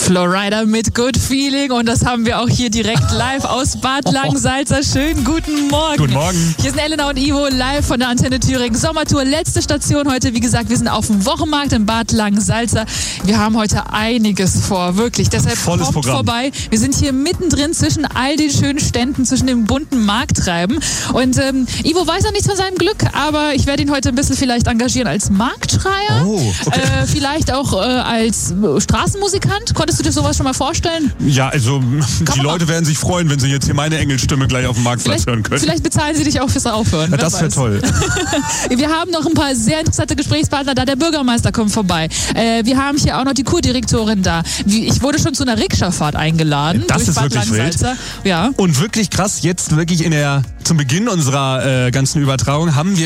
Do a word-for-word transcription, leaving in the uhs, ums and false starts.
Flowrider mit Good Feeling und das haben wir auch hier direkt live aus Bad Langensalza. Schönen guten Morgen. Guten Morgen. Hier sind Elena und Ivo live von der Antenne Thüringen. Sommertour, letzte Station heute. Wie gesagt, wir sind auf dem Wochenmarkt in Bad Langensalza. Wir haben heute einiges vor, wirklich. Deshalb Volles kommt Programm. vorbei. Wir sind hier mittendrin zwischen all den schönen Ständen, zwischen dem bunten Markttreiben. Und ähm, Ivo weiß noch nichts von seinem Glück, aber ich werde ihn heute ein bisschen vielleicht engagieren als Marktschreier. Oh, okay. äh, vielleicht auch äh, als Straßenmusikant. Konntest du dir sowas schon mal vorstellen? Ja, also Kann die man Leute werden sich freuen, wenn sie jetzt hier meine Engelstimme gleich auf dem Marktplatz Vielleicht, hören können. vielleicht bezahlen sie dich auch fürs Aufhören. Ja, wer das wäre weiß. toll. Wir haben noch ein paar sehr interessante Gesprächspartner da. Der Bürgermeister kommt vorbei. Äh, wir haben hier auch noch die Kurdirektorin da. Wie, ich wurde schon zu einer Rikscha-Fahrt eingeladen. Das durch ist Bad wirklich Langensalza. Ja. Und wirklich krass, jetzt wirklich in der, zum Beginn unserer äh, ganzen Übertragung haben wir